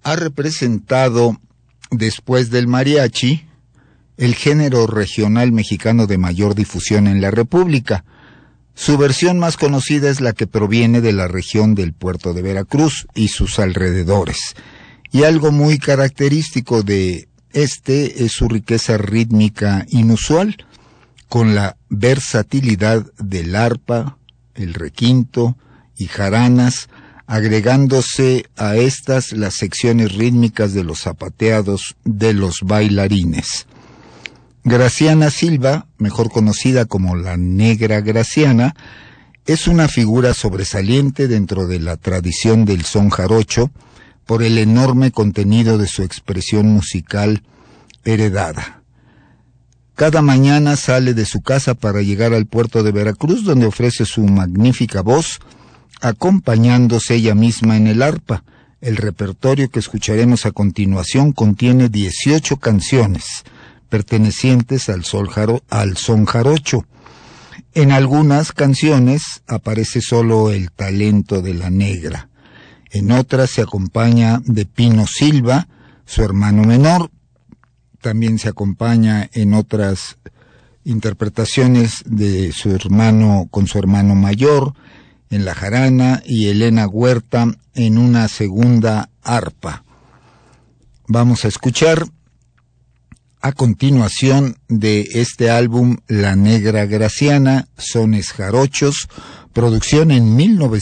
ha representado, después del mariachi, el género regional mexicano de mayor difusión en la República. Su versión más conocida es la que proviene de la región del puerto de Veracruz y sus alrededores. Y algo muy característico de este es su riqueza rítmica inusual, con la versatilidad del arpa, el requinto y jaranas, agregándose a estas las secciones rítmicas de los zapateados de los bailarines. Graciana Silva, mejor conocida como la Negra Graciana, es una figura sobresaliente dentro de la tradición del son jarocho por el enorme contenido de su expresión musical heredada. Cada mañana sale de su casa para llegar al puerto de Veracruz, donde ofrece su magnífica voz, acompañándose ella misma en el arpa. El repertorio que escucharemos a continuación contiene 18 canciones pertenecientes al son jarocho. En algunas canciones aparece solo el talento de la negra. En otras se acompaña de Pino Silva, su hermano menor. También se acompaña en otras interpretaciones de su hermano con su hermano mayor, en la jarana, y Elena Huerta en una segunda arpa. Vamos a escuchar a continuación de este álbum La Negra Graciana, Sones Jarochos, producción en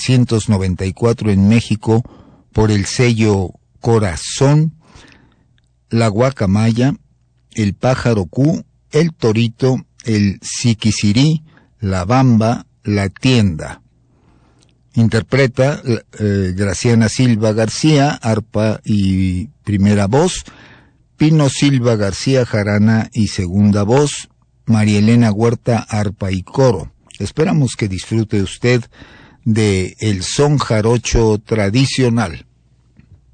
1994 en México por el sello Corazón, La Guacamaya, El Pájaro Q, El Torito, El Siquisirí, La Bamba, La Tienda. Interpreta Graciana Silva García, arpa y primera voz, Pino Silva García, jarana y segunda voz, María Elena Huerta, arpa y coro. Esperamos que disfrute usted de el son jarocho tradicional.